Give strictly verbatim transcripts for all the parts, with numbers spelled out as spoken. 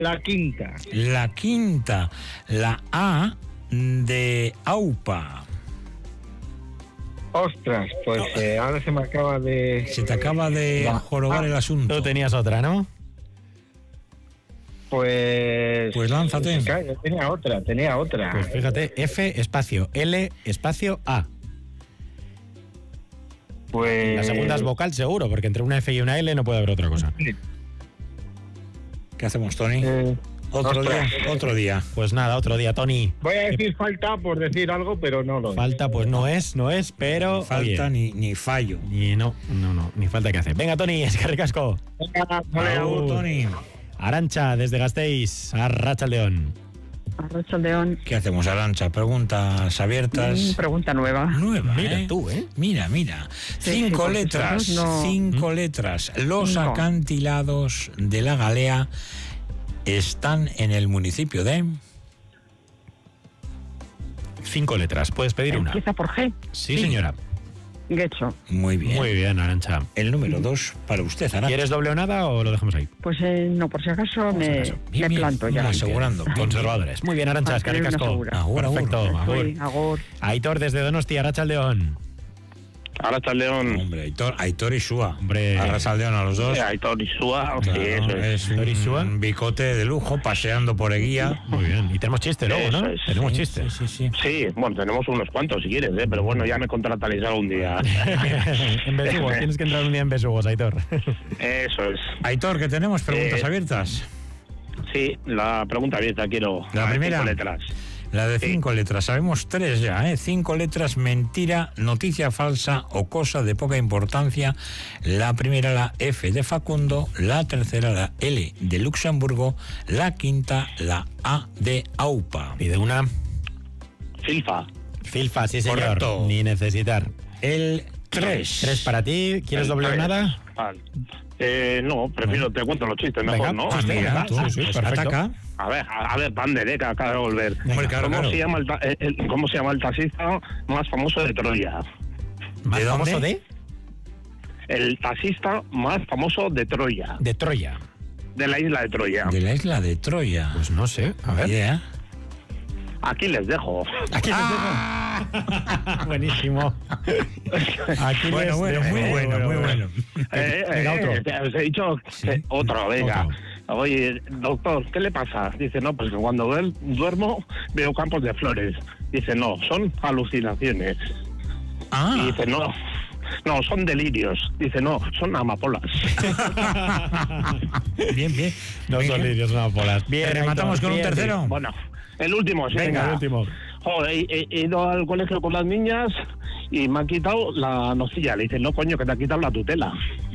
La quinta. La quinta. La A de AUPA. Ostras, pues eh, ahora se me acaba de... Se te acaba de La jorobar A. el asunto. Tú tenías otra, ¿no? Pues... Pues lánzate. Claro, yo tenía otra, tenía otra. Pues fíjate, F espacio L espacio A. Pues... La segunda es vocal seguro, porque entre una F y una L no puede haber otra cosa. ¿Qué hacemos, Tony? Eh, Otro ostras. día, otro día. Pues nada, otro día, Tony. Voy a decir falta por decir algo, pero no lo es. Falta, pues no es, no es, pero... Falta oye, ni, ni fallo. ni no, no, no, ni falta que hacer. Venga, Tony, es que ricasco. Venga, vale, Agur, agur. Tony. Arantxa, desde Gasteiz, Arratsaldeon. Arratsaldeon. ¿Qué hacemos, Arantxa? Preguntas abiertas. Mm, pregunta nueva. Nueva, Mira ¿eh? tú, ¿eh? Mira, mira. Sí, Cinco sí, porque letras, nosotros no- cinco letras. Los No. acantilados de la Galea están en el municipio de... Cinco letras, puedes pedir una. Empieza por G. Sí, señora. Guecho. Muy bien. Muy bien, Arantxa. El número dos para usted, Arantxa. ¿Quieres doble o nada o lo dejamos ahí? Pues eh, no, por si acaso me, acaso. Bien, me bien. planto ya. Muy asegurando. Conservadores. Muy bien, Arantxa, es que Para tener una ricasco. segura. Agur, agur. Perfecto, agur. Sí, agur. Aitor, desde Donostia, Arratsaldeon. Arratsaldeon. Hombre, Aitor, Aitor y Shua. Hombre. Arrasaldeo a los dos. Eh, Aitor Isua, sí, Claro, eso es. es Aitor y Shua. un bicote de lujo paseando por Eguía. Muy bien. Y tenemos chiste luego, ¿no? Eso es. Tenemos Sí, chiste. Sí, sí, sí. Sí, bueno, tenemos unos cuantos si quieres, ¿eh? Pero bueno, ya me contrataréis algún día. En Besugos, tienes que entrar un día en Besugos, Aitor. Eso es. Aitor, que tenemos preguntas Eh, abiertas. Sí, la pregunta abierta quiero. La a ver, primera. cinco letras. La de Sí. cinco letras. Sabemos tres ya, ¿eh? Cinco letras, mentira, noticia falsa o cosa de poca importancia. La primera, la F de Facundo. La tercera, la L de Luxemburgo. La quinta, la A de AUPA. Pide una. Filfa. Filfa, sí, señor. Correcto. Ni necesitar. El tres. Tres para ti. ¿Quieres doble o Tres. nada? Vale. Eh, no, prefiero, te cuento los chistes mejor, Venga, ¿no? Pues Venga, mira, tú, sí, sí, pues perfecto. ataca. A ver, a, a ver, Pander, eh, que acaba de volver. Hombre, claro, ¿Cómo, claro. Se llama el, ta- el- el- ¿Cómo se llama el taxista más famoso de Troya? ¿Más ¿De dónde? famoso de? El taxista más famoso de Troya, De Troya. de la isla de Troya. De la isla de Troya. Pues no sé. A ver. Idea. Aquí les dejo. Aquí les Ah. dejo. Buenísimo. Aquí Bueno, les bueno, dejo. muy bueno, muy bueno. Eh, Venga, eh, otro. te- os he dicho que- otro, venga. Oye, doctor, ¿qué le pasa? Dice, no, pues que cuando duer- duermo veo campos de flores. Dice, no, son alucinaciones. Y Ah, dice, no, no, son delirios. Dice, no, son amapolas. bien, bien. No Venga. son lirios, no polas. Bien, ¿Te rematamos Aitor, con un bien. tercero? Bueno, el último, sí. Venga, el último. Joder, he, he- he ido al colegio con las niñas y me han quitado la nocilla. Le dicen, no, coño, que te ha quitado la tutela.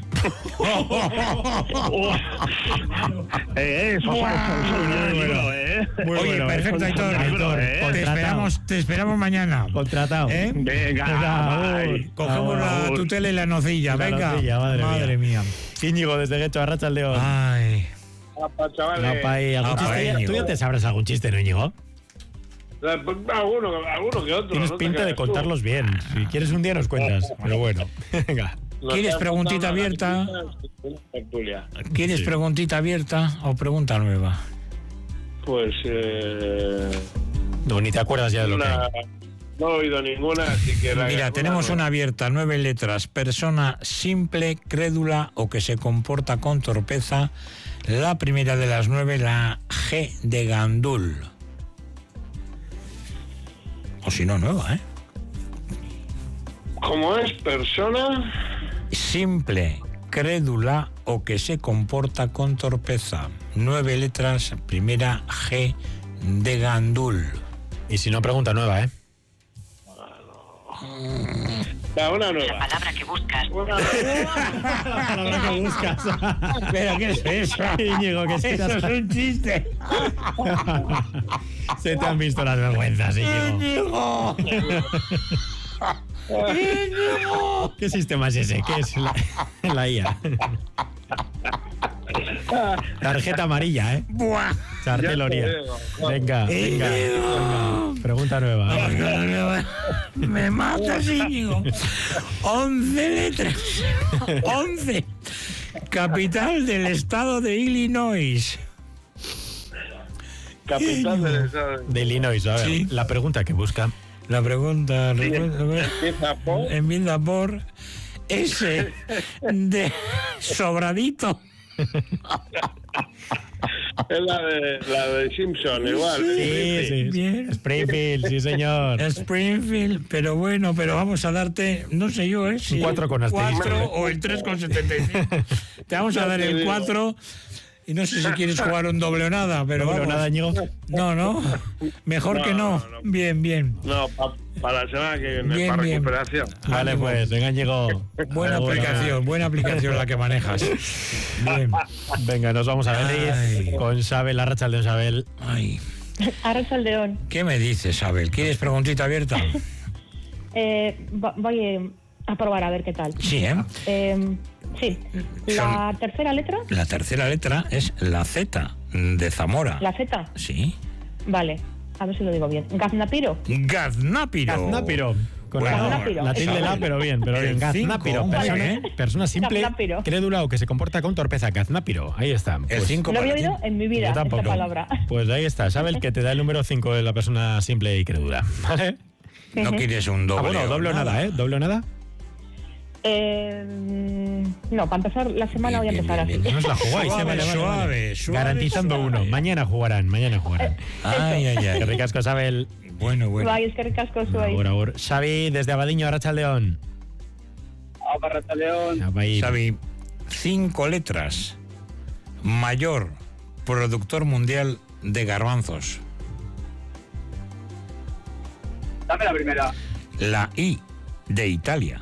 eh, eso, eso, eso, Muy libro, bueno. eh. Muy Oye, bueno, perfecto, eh. Aitor. Aitor, eh. Te Contratado. esperamos, te esperamos mañana. Contratado. ¿Eh? Venga, Venga, bye. agur. Cogemos la Agur. tutela y la nocilla. La Venga. nocilla, madre mía. Íñigo, desde Guecho, Arratsaldeon. Ay. Apa, chavales. No, pa' ahí. ¿Algún Ah, chiste? pa' ¿Tú Íñigo. ya te sabrás algún chiste, no, Íñigo? Alguno, alguno que otro. Tienes no te pinta de creas tú. contarlos bien. Si quieres un día nos cuentas. Pero bueno, venga. Nos ¿Quieres has preguntita contado una abierta? gatita, una tertulia. ¿Quieres Sí. preguntita abierta o pregunta nueva? Pues eh, No, ni te acuerdas ya de lo que una, hay. no he oído ninguna, así que... la- Mira, tenemos no. una abierta, nueve letras. Persona simple, crédula o que se comporta con torpeza. La primera de las nueve, la G de Gandul. O si no, nueva, ¿eh? ¿Cómo es? ¿Persona? Simple, crédula o que se comporta con torpeza. Nueve letras, primera G de Gandul. Y si no, pregunta nueva, ¿eh? Va, una nueva. La palabra que buscas. Una La palabra que buscas. ¿Pero qué es eso? Íñigo, que se Eso es un chiste. Se te han visto las vergüenzas, Íñigo. ¿Qué sistema es ese? ¿Qué es la, la I A? Tarjeta amarilla, ¿eh? Buah. Charteloría. Venga, venga, venga. Pregunta nueva. Me matas, Íñigo. Once letras. Once. Capital del estado de Illinois. Capital del estado De Illinois, a ver. Sí. La pregunta que busca. La pregunta Sí, recuerda- empieza por... empieza por S de Sobradito. Es la de, la de Simpson, igual. Sí, sí. Bien. Springfield, sí, señor. Springfield, pero bueno, pero vamos a darte, no sé yo, ¿eh? Si Un cuatro con asterisco. cuatro o el tres con setenta y cinco. Te vamos a dar el cuatro y no sé si quieres jugar un doble o nada, pero No, pero vamos. nada, Ñigo. No, no, mejor No, que no. no, no. Bien, bien. No, pa- para la semana que viene, Bien, para bien. recuperación. Vale, Ánimo. pues, venga, Ñigo. Buena Ahora. aplicación, buena aplicación la que manejas. Bien. Venga, nos vamos a ver Ay. con Sabel, la racha de Sabel. Ay, Arrachaldeón. ¿qué me dices, Abel? ¿Quieres preguntita abierta? Eh, va- voy eh, a probar a ver qué tal. Sí, ¿eh? Eh, sí. La Son- tercera letra, La tercera letra es la Z de Zamora. la Z. Sí. Vale, a ver si lo digo bien. Gaznapiro. Gaznápiro. Gaznápiro. Con Bueno, la, Gaznápiro. la tilde la, pero bien, pero bien. El Gaznápiro. cinco, Persona, ¿eh? persona simple, Gaznápiro. crédula o que se comporta con torpeza. Gaznápiro. Ahí está. El Pues, cinco No había para ti. oído en mi vida yo esta tampoco. palabra. Pues ahí está. Sabel que te da el número cinco de la persona simple y crédula. ¿Vale? No quieres un doble. Ah, bueno, o doble o nada, ¿eh? Doble o nada. Eh, mm, no, para empezar la semana voy a Bien, empezar bien, así. bien. No os la jugáis, Suave, ¿eh? Vale, vale, suave, vale. suave, Garantizando suave. uno. Mañana jugarán, mañana jugarán. Ay, ay, Qué ay. ricasco, Sabel. Bueno, bueno. Bai, eskerrik asko zuei. Ahora, ahora. Xavi, desde Abadiño, Arratsaldeon. León. Xavi. Xavi, cinco letras. Mayor productor mundial de garbanzos. Dame la primera. La I de Italia.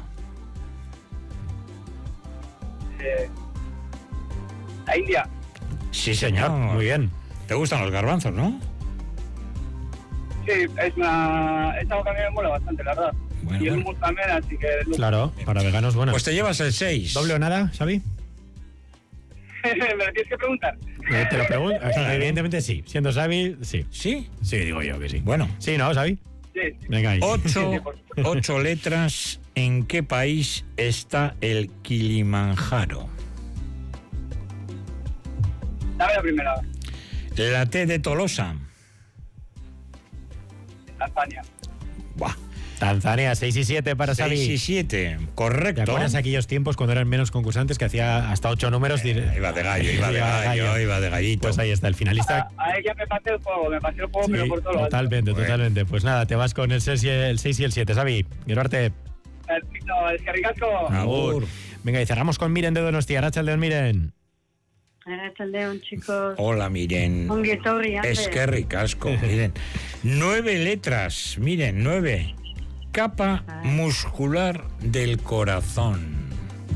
Eh, la India. Sí, Señor, muy bien. ¿Te gustan los garbanzos, no? Sí, es una. Es algo que a mí me mola bastante, la verdad. Bueno, y el bueno. hummus también, así que. Claro, para veganos, bueno. Pues te llevas el seis. ¿Doble o nada, Xavi? ¿Me lo tienes que preguntar? Eh, te lo pregunto. Evidentemente sí. Siendo Xavi, sí. ¿Sí? Sí, digo yo que sí. Bueno. Sí, ¿no, Xavi? Sí. Venga ahí. Ocho, ocho letras. ¿En qué país está el Kilimanjaro? Dame la primera. La T de Tolosa. Tanzania. Buah. Tanzania, seis y siete para Xavi. seis y siete. ¿Te Correcto. acuerdas aquellos tiempos cuando eran menos concursantes que hacía hasta ocho números? Eh, iba de gallo, iba de gallo, iba de gallito. Pues ahí está, el finalista. A, a ella me pasé el juego, me pasé el juego, Sí, pero por todo lo alto. totalmente, Bueno. totalmente. Pues nada, te vas con el seis y el, el seis y el siete, Xavi. Gerarte. Perfecto, es que ricasco. Agur. Venga, y cerramos con Miren de Donostia. Arratsaldeon, Miren. Arratsaldeon, chicos. Hola, miren. Ongi etorri, Ander. Es que ricasco, miren. Nueve letras, miren, nueve. Capa muscular del corazón.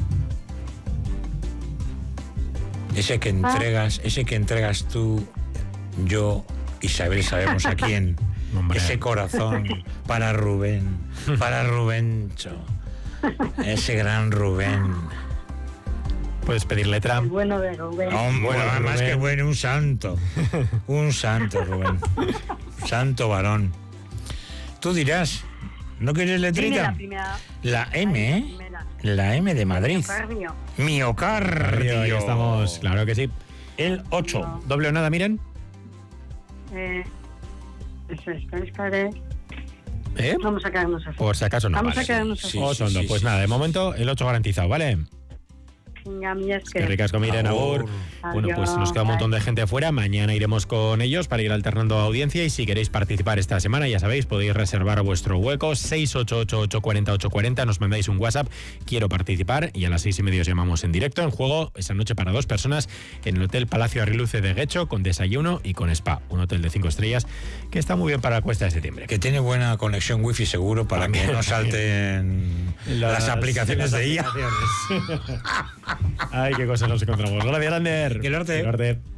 Ese que entregas, ese que entregas tú, yo, Isabel, sabemos a quién. Hombre. Ese corazón para Rubén, para Rubencho. Ese gran Rubén. Puedes pedir letra. El bueno de Rubén. Hombre, Bueno, más Rubén. que bueno, un santo. Un santo, Rubén. Santo varón. Tú dirás, ¿no quieres Dime letrita? la primera. La M, Ay, la ¿eh? primera. La M de Madrid. Cardio. Miocardio. Ahí estamos, claro que sí. El ocho. ¿Doble o nada, Miren? Eh, eso es, es que ¿Eh? vamos a quedarnos así. Por si acaso no. Vamos vale. a quedarnos así. Sí, Oh, sí, Sondo. sí, Pues sí, nada, sí, de sí. momento el ocho garantizado, ¿vale? Venga, mi es Qué que. ricasco, Miren, Agur. Agur. Bueno, pues nos queda un montón de gente fuera. Mañana iremos con ellos para ir alternando audiencia. Y si queréis participar esta semana, ya sabéis, podéis reservar vuestro hueco. seis ocho ocho, ocho cuatro cero, ocho cuatro cero. Nos mandáis un WhatsApp. Quiero participar. Y a las seis y media os llamamos en directo. En juego esa noche para dos personas en el Hotel Palacio Arriluce de Guecho, con desayuno y con spa. Un hotel de cinco estrellas que está muy bien para la cuesta de septiembre. Que tiene buena conexión wifi seguro para que no salten las, aplicaciones las de I A. aplicaciones. Ay, qué cosas nos encontramos. Gracias, Ander. Que norte. Que norte.